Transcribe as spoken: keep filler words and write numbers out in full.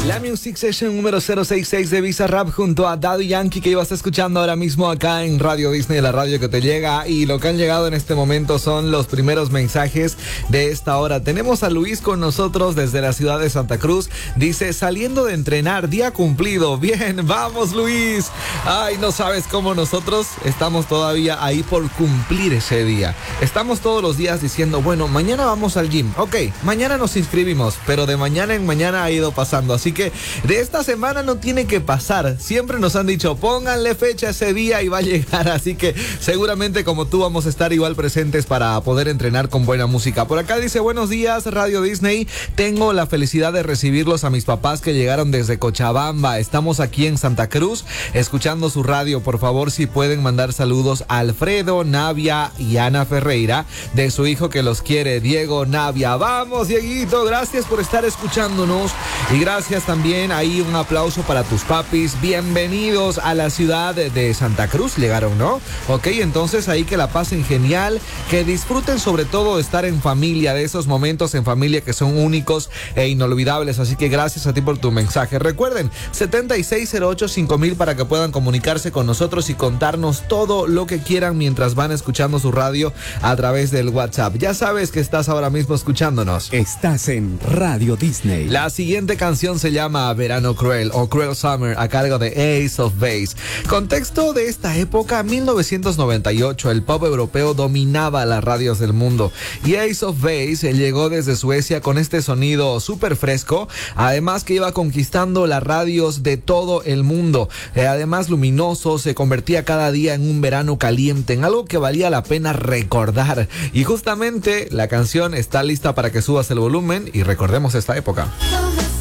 La Music Session número cero sesenta y seis de Bizarrap junto a Daddy Yankee, que ibas escuchando ahora mismo acá en Radio Disney, la radio que te llega. Y lo que han llegado en este momento son los primeros mensajes de esta hora. Tenemos a Luis con nosotros desde la ciudad de Santa Cruz. Dice, saliendo de entrenar, día cumplido. Bien, vamos Luis. Ay, no sabes cómo nosotros estamos todavía ahí por cumplir ese día. Estamos todos los días diciendo, bueno, mañana vamos al gym. Ok, mañana nos inscribimos, pero de mañana en mañana ha ido pasando. Así que de esta semana no tiene que pasar. Siempre nos han dicho, pónganle fecha ese día y va a llegar. Así que seguramente como tú vamos a estar igual presentes para poder entrenar con buena música. Por acá dice, buenos días Radio Disney. Tengo la felicidad de recibirlos a mis papás que llegaron desde Cochabamba. Estamos aquí en Santa Cruz escuchando su radio. Por favor, si pueden mandar saludos a Alfredo, Navia y Ana Ferreira, de su hijo que los quiere, Diego Navia. Vamos, Dieguito, gracias por estar escuchándonos y gracias también. Ahí un aplauso para tus papis. Bienvenidos a la ciudad de Santa Cruz. Llegaron, ¿no? Ok, entonces ahí que la pasen genial, que disfruten sobre todo estar en familia, de esos momentos en familia que son únicos e inolvidables. Así que gracias a ti por tu mensaje. Recuerden, setenta y seis cero ocho cinco mil para que puedan comunicarse con nosotros y contarnos todo lo que quieran mientras van escuchando su radio a través del WhatsApp. Ya sabes que estás ahora mismo escuchándonos. Estás en Radio Disney. La siguiente canción se llama Verano Cruel o Cruel Summer, a cargo de Ace of Base. Contexto de esta época, mil novecientos noventa y ocho, el pop europeo dominaba las radios del mundo y Ace of Base llegó desde Suecia con este sonido súper fresco, además que iba conquistando las radios de todo el mundo, eh, además luminoso, se convertía cada día en un verano caliente, en algo que valía la pena recordar. Y justamente la canción está lista para que subas el volumen y recordemos esta época.